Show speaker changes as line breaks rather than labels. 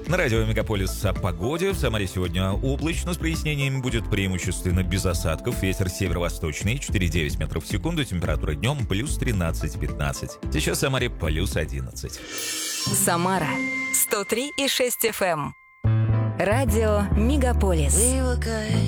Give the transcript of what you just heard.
На радио Мегаполис о погоде. В Самаре сегодня облачно с прояснениями, будет преимущественно без осадков. Ветер северо-восточный 4,9 метров в секунду. Температура днем плюс 13-15. Сейчас в Самаре плюс 11.
Самара 103,6 FM. Радио Мегаполис.